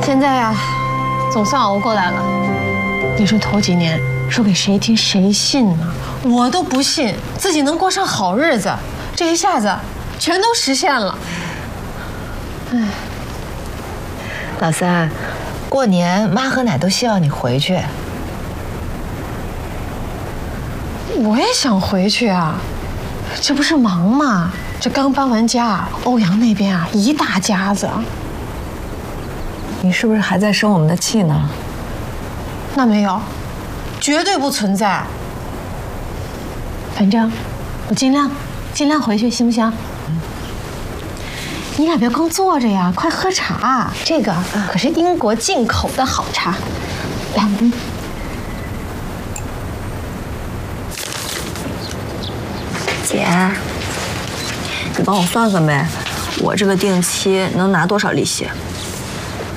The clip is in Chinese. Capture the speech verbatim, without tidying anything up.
现在呀，总算熬过来了。你说头几年说给谁听谁信呢？我都不信自己能过上好日子，这一下子全都实现了。哎， 老三，过年妈和奶都希望你回去。 我也想回去啊，这不是忙吗？这刚搬完家，欧阳那边啊一大家子。 你是不是还在生我们的气呢？ 那没有，绝对不存在。反正我尽量尽量回去，行不行？嗯。你俩别光坐着呀，快喝茶，这个可是英国进口的好茶。来，嗯。 姐，你帮我算算呗，我这个定期能拿多少利息？